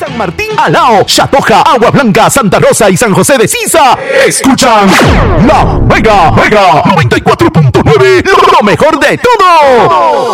San Martín, Alao, Chatoja, Agua Blanca, Santa Rosa y San José de Sisa. Escuchan La Mega 94.9, lo mejor de todo.